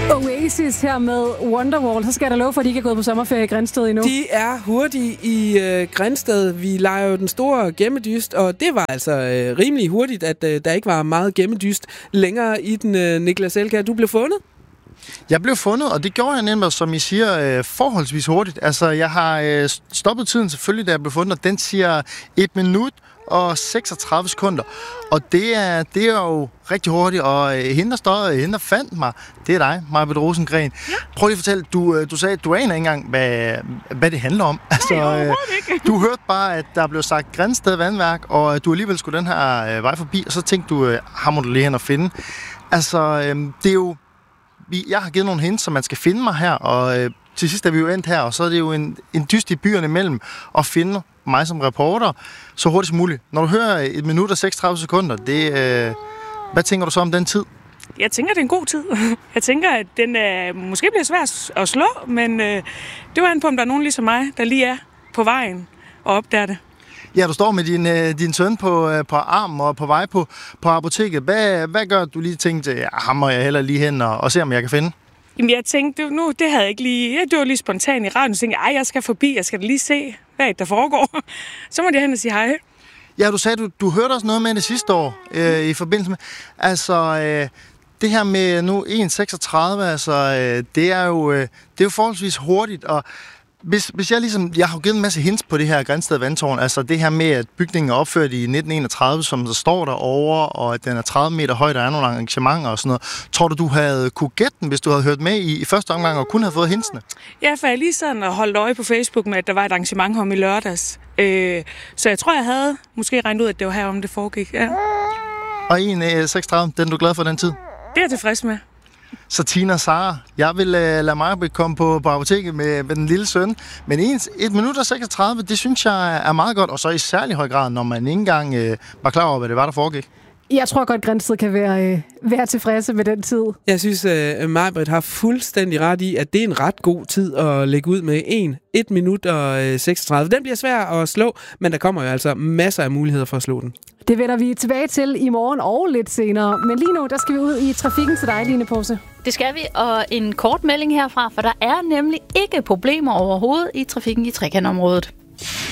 Oasis her med Wonderwall. Så skal jeg da love for, at de ikke er gået på sommerferie i Grindsted endnu. De er hurtige i Grindsted. Vi leger jo den store gemmedyst, og det var altså rimelig hurtigt, at der ikke var meget gemmedyst længere i den. Niklas Elkjær, du blev fundet? Jeg blev fundet, og det gjorde jeg nemlig, som I siger, forholdsvis hurtigt. Altså, jeg har stoppet tiden selvfølgelig, da jeg blev fundet, og den siger 1 minut og 36 sekunder. Og det er jo rigtig hurtigt, og hende der fandt mig, det er dig, Maj-Britt Rosengren. Ja. Prøv lige at fortælle, du sagde, at du aner ikke engang, hvad det handler om. Altså, du hørte bare, at der blev sagt Grindsted Vandværk, og du alligevel skulle den her vej forbi, og så tænkte du, ham må du lige hen og finde. Altså, det er jo... Jeg har givet nogle hints, så man skal finde mig her, og til sidst er vi jo endt her, og så er det jo en dyst i byerne imellem at finde mig som reporter så hurtigt som muligt. Når du hører 1 minut og 36 sekunder, hvad tænker du så om den tid? Jeg tænker, det er en god tid. Jeg tænker, at den måske bliver svær at slå, men det var an på, om der er nogen ligesom mig, der lige er på vejen og opdager det. Ja, du står med din søn på armen og på vej på apoteket. Hvad gør du lige tænkte, ham må jeg hellere lige hen og se, om jeg kan finde? Jamen, jeg tænkte, det havde jeg ikke lige... Det var lige spontant i radioen, så tænkte jeg skal forbi, jeg skal da lige se, hvad der foregår. Så må jeg hen og sige hej. Ja, du sagde, du hørte også noget med det sidste år i forbindelse med... Altså, det her med nu 1,36, altså, det er jo forholdsvis hurtigt, og... Hvis jeg har givet en masse hints på det her Grindsted Vandtårn, altså det her med, at bygningen er opført i 1931, som der står derovre, og at den er 30 meter høj, der er nogle arrangementer og sådan noget. Tror du havde kunne gætte den, hvis du havde hørt med i første omgang, og kun havde fået hintsene? Ja, for jeg lige sådan og holdt øje på Facebook med, at der var et arrangement om i lørdags. Så jeg tror, jeg havde måske regnet ud, at det var herom, det foregik. Ja. Og 1,36, den er du glad for den tid? Det er jeg tilfreds med. Så Tina og Sara, jeg vil lade mig komme på apoteket med den lille søn. Men 1 minut og 36, det synes jeg er meget godt, og så i særlig høj grad, når man ikke engang var klar over, hvad det var, der foregik. Jeg tror godt, Grindsted kan være tilfredse med den tid. Jeg synes, Maj-Britt har fuldstændig ret i, at det er en ret god tid at lægge ud med 1 minut og 36. Den bliver svær at slå, men der kommer jo altså masser af muligheder for at slå den. Det vender vi tilbage til i morgen og lidt senere. Men lige nu, der skal vi ud i trafikken til dig, Line Pose. Det skal vi, og en kort melding herfra, for der er nemlig ikke problemer overhovedet i trafikken i Trekantområdet.